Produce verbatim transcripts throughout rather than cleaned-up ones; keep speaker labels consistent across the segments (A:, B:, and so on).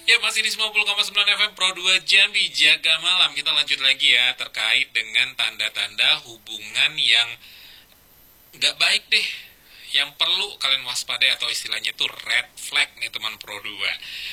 A: Ya, masih di sembilan puluh koma sembilan F M Pro dua Jambi, jaga malam. Kita lanjut lagi ya, terkait dengan tanda-tanda hubungan yang nggak baik deh, yang perlu kalian waspadai atau istilahnya itu red flag nih teman Pro dua.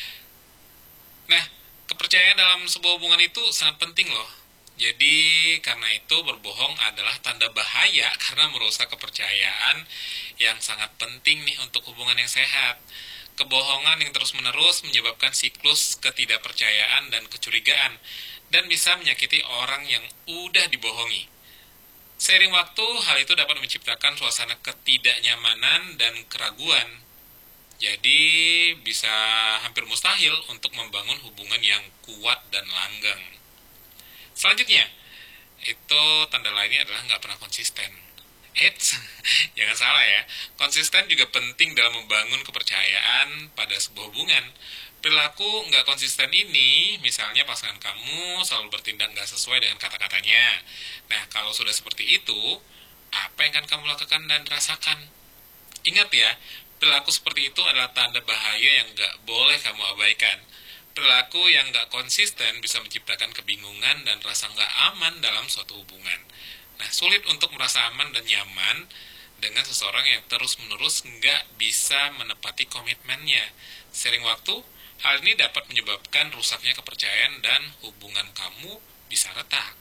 A: Nah, kepercayaan dalam sebuah hubungan itu sangat penting loh. Jadi karena itu berbohong adalah tanda bahaya karena merusak kepercayaan yang sangat penting nih untuk hubungan yang sehat. Kebohongan yang terus-menerus menyebabkan siklus ketidakpercayaan dan kecurigaan dan bisa menyakiti orang yang udah dibohongi. Seiring waktu, hal itu dapat menciptakan suasana ketidaknyamanan dan keraguan. Jadi bisa hampir mustahil untuk membangun hubungan yang kuat dan langgeng. Selanjutnya, itu tanda lainnya adalah nggak pernah konsisten. Eits, jangan salah ya. Konsisten juga penting dalam membangun kepercayaan pada sebuah hubungan. Perilaku nggak konsisten ini, misalnya pasangan kamu selalu bertindak nggak sesuai dengan kata-katanya. Nah, kalau sudah seperti itu, apa yang akan kamu lakukan dan rasakan? Ingat ya, perilaku seperti itu adalah tanda bahaya yang nggak boleh kamu abaikan. Perilaku yang nggak konsisten bisa menciptakan kebingungan dan rasa nggak aman dalam suatu hubungan. Nah, sulit untuk merasa aman dan nyaman dengan seseorang yang terus-menerus nggak bisa menepati komitmennya. Sering waktu, hal ini dapat menyebabkan rusaknya kepercayaan dan hubungan kamu bisa retak.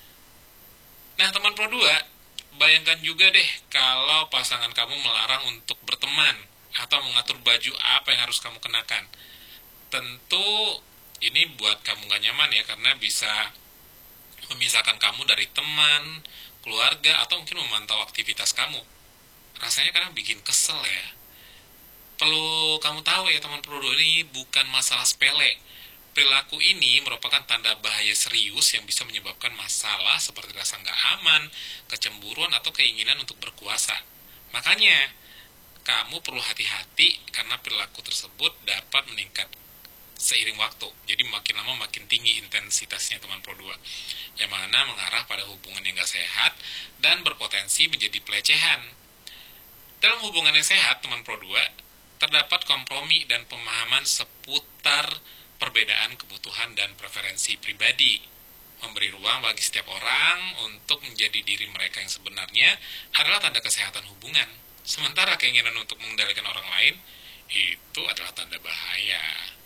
A: Nah, teman Pro dua, bayangkan juga deh kalau pasangan kamu melarang untuk berteman atau mengatur baju apa yang harus kamu kenakan. Tentu ini buat kamu gak nyaman ya, karena bisa memisahkan kamu dari teman, keluarga, atau mungkin memantau aktivitas kamu. Rasanya kadang bikin kesel ya. Perlu kamu tahu ya teman Pro dua, ini bukan masalah sepele. Perilaku ini merupakan tanda bahaya serius yang bisa menyebabkan masalah seperti rasa nggak aman, kecemburuan, atau keinginan untuk berkuasa. Makanya, kamu perlu hati-hati karena perilaku tersebut dapat meningkat seiring waktu. Jadi makin lama makin tinggi intensitasnya teman Pro dua. Yang mana mengarah pada hubungan yang gak sehat dan berpotensi menjadi pelecehan. Dalam hubungan yang sehat teman Pro dua, terdapat kompromi dan pemahaman seputar perbedaan kebutuhan dan preferensi pribadi. Memberi ruang bagi setiap orang untuk menjadi diri mereka yang sebenarnya adalah tanda kesehatan hubungan. Sementara keinginan untuk mengendalikan orang lain, itu adalah tanda bahaya.